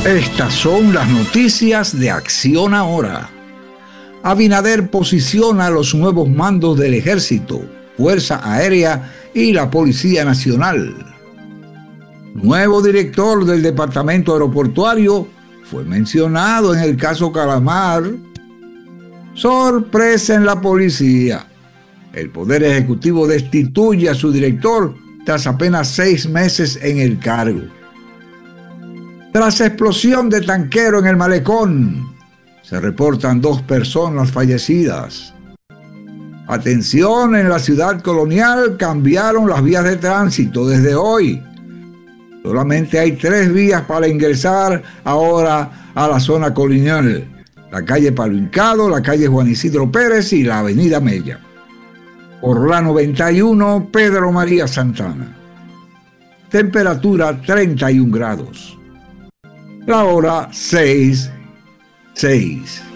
Estas son las noticias de Acción Ahora. Abinader posiciona a los nuevos mandos del Ejército, Fuerza Aérea y la Policía Nacional. Nuevo director del Departamento Aeroportuario fue mencionado en el caso Calamar. Sorpresa en la policía. El Poder Ejecutivo destituye a su director tras apenas 6 meses en el cargo. Tras explosión de tanquero en el malecón, se reportan 2 personas fallecidas. Atención, en la ciudad colonial cambiaron las vías de tránsito desde hoy. Solamente hay 3 vías para ingresar ahora a la zona colonial: la calle Palo Hincado, la calle Juan Isidro Pérez y la avenida Mella. Por la 91, Pedro María Santana. Temperatura 31 grados. La hora 6:06.